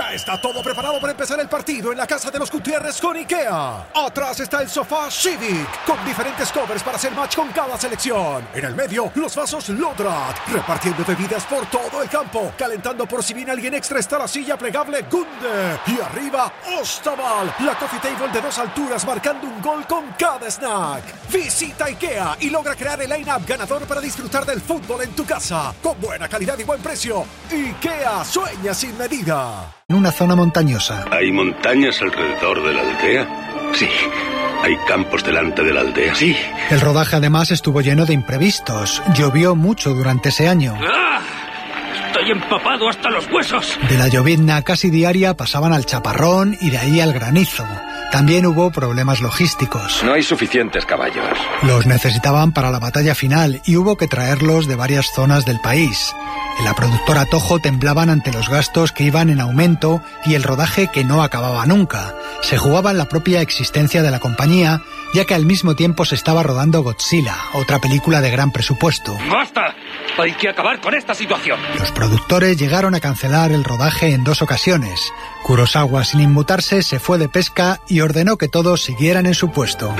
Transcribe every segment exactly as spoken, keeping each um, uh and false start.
Ya está todo preparado para empezar el partido en la casa de los Gutiérrez con IKEA. Atrás está el sofá Civic, con diferentes covers para hacer match con cada selección. En el medio, los vasos Lodrat, repartiendo bebidas por todo el campo. Calentando por si viene alguien extra está la silla plegable Gunde. Y arriba, Ostaval, la coffee table de dos alturas marcando un gol con cada snack. Visita IKEA y logra crear el line-up ganador para disfrutar del fútbol en tu casa. Con buena calidad y buen precio. IKEA sueña sin medida. En una zona montañosa. ¿Hay montañas alrededor de la aldea? Sí. ¿Hay campos delante de la aldea? Sí. El rodaje además estuvo lleno de imprevistos. Llovió mucho durante ese año. ¡Ah! Estoy empapado hasta los huesos. De la llovizna casi diaria pasaban al chaparrón y de ahí al granizo. También hubo problemas logísticos. No hay suficientes caballos. Los necesitaban para la batalla final y hubo que traerlos de varias zonas del país. En la productora Toho temblaban ante los gastos que iban en aumento y el rodaje que no acababa nunca. Se jugaba en la propia existencia de la compañía, ya que al mismo tiempo se estaba rodando Godzilla, otra película de gran presupuesto. ¡Basta! Hay que acabar con esta situación. Los productores llegaron a cancelar el rodaje en dos ocasiones. Kurosawa, sin inmutarse, se fue de pesca y ordenó que todos siguieran en su puesto.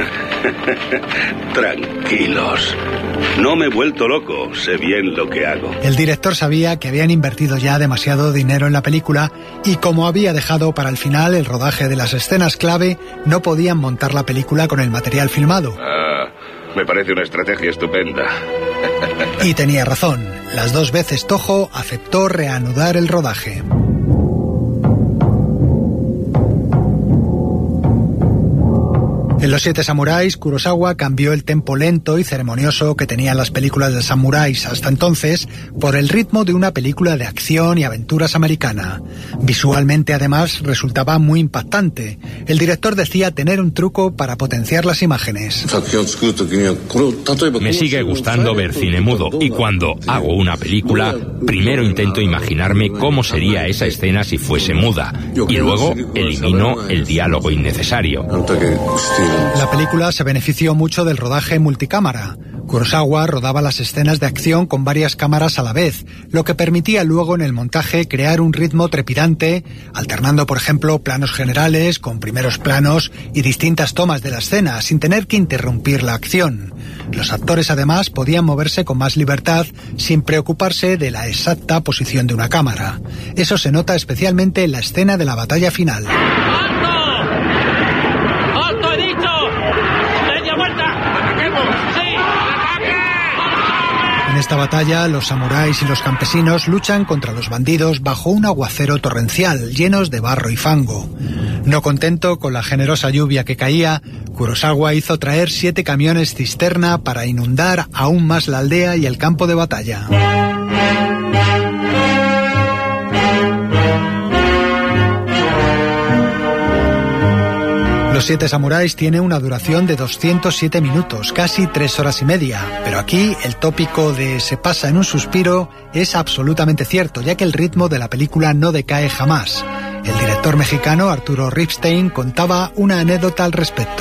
Tranquilos. No me he vuelto loco, sé bien lo que hago. El director sabía que habían invertido ya demasiado dinero en la película y como había dejado para el final el rodaje de las escenas clave, no podían montar la película con el material filmado. Ah, me parece una estrategia estupenda. Y tenía razón. Las dos veces Toho aceptó reanudar el rodaje. En Los Siete Samuráis, Kurosawa cambió el tempo lento y ceremonioso que tenían las películas de samuráis hasta entonces por el ritmo de una película de acción y aventuras americana. Visualmente, además, resultaba muy impactante. El director decía tener un truco para potenciar las imágenes. Me sigue gustando ver cine mudo y cuando hago una película, primero intento imaginarme cómo sería esa escena si fuese muda y luego elimino el diálogo innecesario. La película se benefició mucho del rodaje multicámara. Kurosawa rodaba las escenas de acción con varias cámaras a la vez, lo que permitía luego en el montaje crear un ritmo trepidante, alternando por ejemplo planos generales con primeros planos y distintas tomas de la escena, sin tener que interrumpir la acción. Los actores además podían moverse con más libertad sin preocuparse de la exacta posición de una cámara. Eso se nota especialmente en la escena de la batalla final. En esta batalla, los samuráis y los campesinos luchan contra los bandidos bajo un aguacero torrencial, llenos de barro y fango. No contento con la generosa lluvia que caía, Kurosawa hizo traer siete camiones cisterna para inundar aún más la aldea y el campo de batalla. Los Siete Samuráis tiene una duración de doscientos siete minutos, casi tres horas y media, pero aquí el tópico de se pasa en un suspiro es absolutamente cierto, ya que el ritmo de la película no decae jamás. El director mexicano Arturo Ripstein contaba una anécdota al respecto.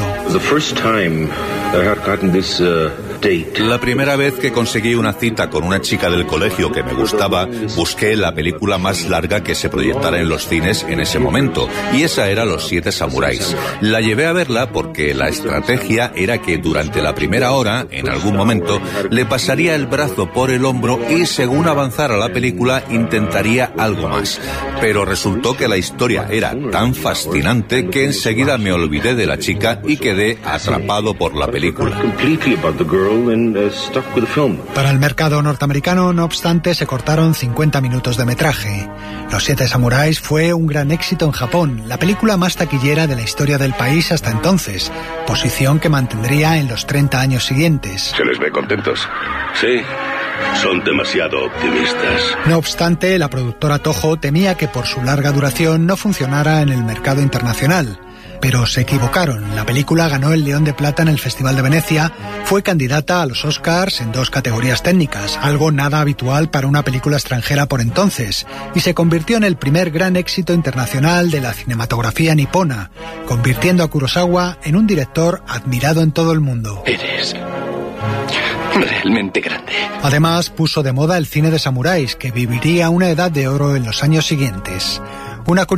La primera vez que conseguí una cita con una chica del colegio que me gustaba, busqué la película más larga que se proyectara en los cines en ese momento, y esa era Los Siete Samuráis. La llevé a verla porque la estrategia era que durante la primera hora, en algún momento, le pasaría el brazo por el hombro y según avanzara la película intentaría algo más. Pero resultó que la historia era tan fascinante que enseguida me olvidé de la chica y quedé atrapado por la película. Para el mercado norteamericano, no obstante, se cortaron cincuenta minutos de metraje. Los Siete Samuráis fue un gran éxito en Japón, la película más taquillera de la historia del país hasta entonces, posición que mantendría en los treinta años siguientes. ¿Se les ve contentos? Sí. Son demasiado optimistas. No obstante, la productora Toho temía que por su larga duración no funcionara en el mercado internacional. Pero se equivocaron. La película ganó el León de Plata en el Festival de Venecia, fue candidata a los Oscars en dos categorías técnicas, algo nada habitual para una película extranjera por entonces, y se convirtió en el primer gran éxito internacional de la cinematografía nipona, convirtiendo a Kurosawa en un director admirado en todo el mundo. Eres realmente grande. Además, puso de moda el cine de samuráis, que viviría una edad de oro en los años siguientes. Una